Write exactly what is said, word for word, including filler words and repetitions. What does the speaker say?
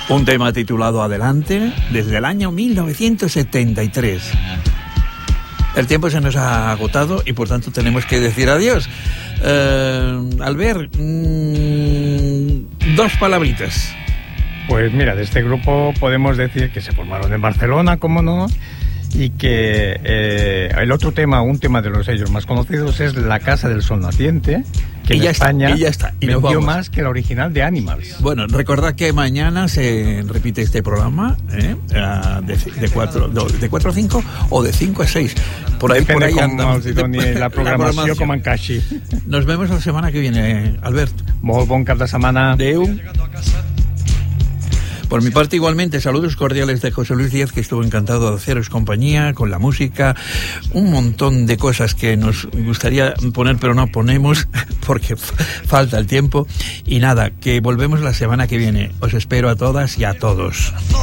Un tema titulado Adelante, desde el año mil novecientos setenta y tres. El tiempo se nos ha agotado y por tanto tenemos que decir adiós. Eh, Albert, mmm, dos palabritas. Pues mira, de este grupo podemos decir que se formaron en Barcelona, cómo no, y que eh, el otro tema, un tema de los ellos más conocidos es La Casa del Sol Naciente, que y en ya España está, y ya está, y vendió más que la original de Animals. Bueno, recordad que mañana se repite este programa, ¿eh? de, de, cuatro, de cuatro a cinco o de cinco a seis. Por ahí, Depende por ahí andamos, de, de la programació com encaixi. Nos vemos la semana que viene, Albert. Molt bon cap de setmana. Adeu. Por mi parte, igualmente, saludos cordiales de José Luis Díaz, que estuvo encantado de haceros compañía con la música, un montón de cosas que nos gustaría poner, pero no ponemos porque f- falta el tiempo. Y nada, que volvemos la semana que viene. Os espero a todas y a todos.